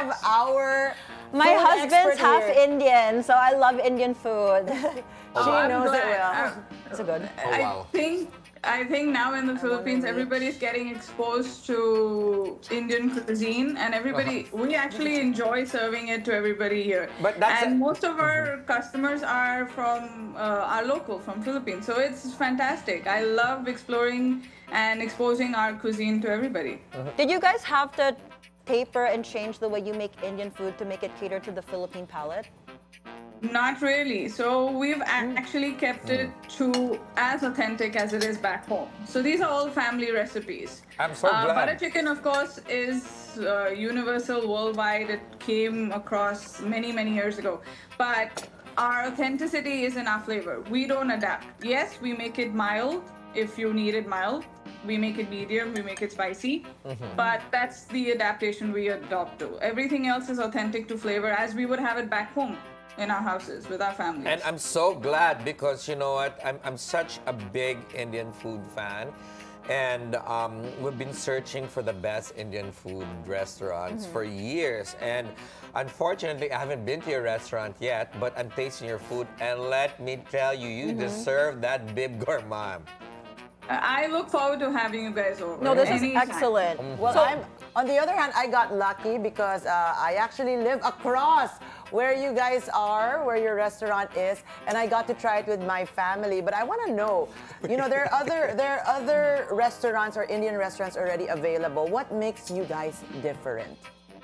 have our My food husband's expert half here. Indian, so I love Indian food. She I'm knows it glad. well. Is it good? Oh, wow. I think now in the Philippines, really- everybody's getting exposed to Indian cuisine, and we actually enjoy serving it to everybody here. But that's and a- most of our customers are from our local, from Philippines. So it's fantastic. I love exploring and exposing our cuisine to everybody. Did you guys have to taper and change the way you make Indian food to make it cater to the Philippine palate? Not really. So we've actually kept it to as authentic as it is back home. So these are all family recipes. I'm so glad. Butter chicken, of course, is universal worldwide. It came across many, many years ago. But our authenticity is in our flavor. We don't adapt. Yes, we make it mild if you need it mild. We make it medium, we make it spicy. But that's the adaptation we adopt to. Everything else is authentic to flavor as we would have it back home in our houses with our families. And I'm so glad because you know what? I'm such a big Indian food fan. And we've been searching for the best Indian food restaurants for years. And unfortunately, I haven't been to your restaurant yet, but I'm tasting your food. And let me tell you, you deserve that bib gourmand. I look forward to having you guys over. No, this is anytime. excellent. Well, on the other hand, I got lucky because I actually live across where you guys are, where your restaurant is, and I got to try it with my family. But I want to know, you know, there are other restaurants or Indian restaurants already available. What makes you guys different?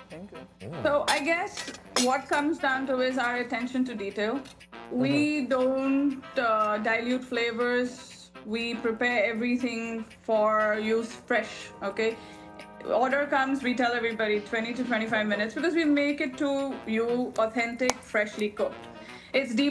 So I guess what comes down to is our attention to detail. We don't dilute flavors. We prepare everything for use fresh, okay? Order comes, we tell everybody 20 to 25 minutes because we make it to you authentic, freshly cooked. It's deep